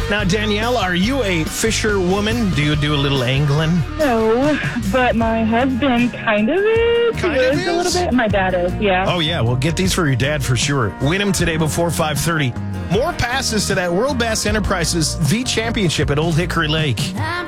Now, Danielle, are you a fisher woman? Do you do a little angling? No, but my husband kind of is. Kind He of is a little is? bit. My dad is, yeah. Oh, yeah. Well, get these for your dad for sure. Win them today before 5:30. More passes to that World Bass Enterprises V Championship at Old Hickory Lake.